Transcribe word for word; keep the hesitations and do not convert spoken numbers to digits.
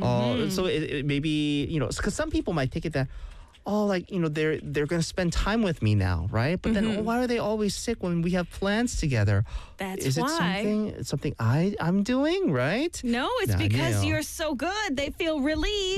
Uh, so it, it maybe, you know, because some people might take it that, oh, like, you know, they're they're going to spend time with me now, right? But then, oh, why are they always sick when we have plans together? That's Is why. it something something I I'm doing, right? No, it's 나 because 아니에요. you're so good. They feel relieved.